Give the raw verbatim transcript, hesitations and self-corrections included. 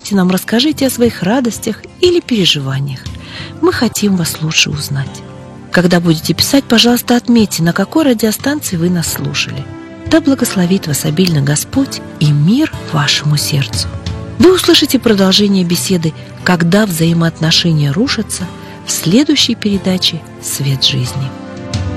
Напишите нам, расскажите о своих радостях или переживаниях. Мы хотим вас лучше узнать. Когда будете писать, пожалуйста, отметьте, на какой радиостанции вы нас слушали. Да благословит вас обильно Господь и мир вашему сердцу. Вы услышите продолжение беседы «Когда взаимоотношения рушатся» в следующей передаче «Свет жизни».